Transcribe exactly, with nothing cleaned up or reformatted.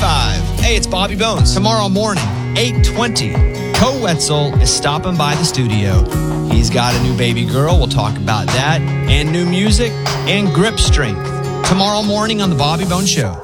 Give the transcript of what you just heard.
five. Hey, it's Bobby Bones. Tomorrow morning, eight twenty, Co Wetzel is stopping by the studio. He's got a new baby girl. We'll talk about that. And new music and grip strength. Tomorrow morning on The Bobby Bones Show.